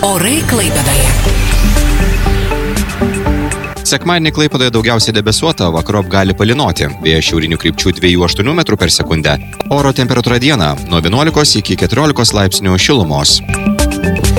Orai Klaipėdoje. Sekmadienį Klaipėdoje daugiausiai debesuota, vakarop gali palynoti. Vėjas šiaurinių krypčių 2,8 metrų per sekundę. Oro temperatūra dieną nuo 11 iki 14 laipsnių šilumos.